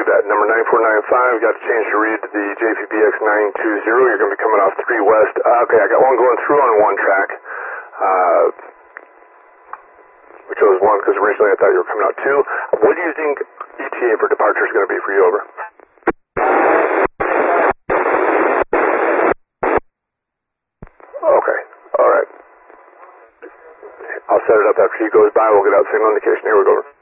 that. Number 9495, got to change to read the JPBX 920. You're going to be coming off 3 West. Okay, I got one going through on 1 track. We chose 1 because originally I thought you were coming out 2. What do you think ETA for departure is going to be for you? Over. Okay, alright. I'll set it up after he goes by. We'll get out signal indication. Here we go.